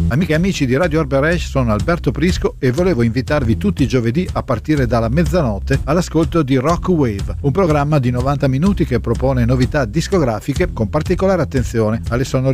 Amiche e amici di Radio Arberesh, sono Alberto Prisco e volevo invitarvi tutti i giovedì a partire dalla mezzanotte all'ascolto di Rock Wave, un programma di 90 minuti che propone novità discografiche con particolare attenzione alle sonorità